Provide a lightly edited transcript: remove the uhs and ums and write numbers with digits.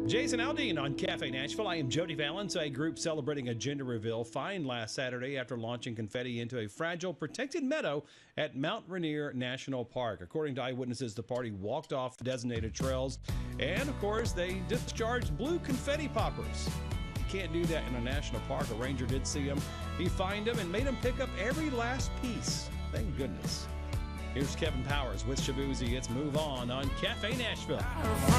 Jason Aldean on Cafe Nashville. I am Jody Valence. A group celebrating a gender reveal fined last Saturday after launching confetti into a fragile protected meadow at Mount Rainier National Park. According to eyewitnesses, the party walked off designated trails and, of course, they discharged blue confetti poppers. You can't do that in a national park. A ranger did see him. He fined him and made him pick up every last piece. Thank goodness. Here's Kevin Powers with Shabuzi. It's Move On Cafe Nashville.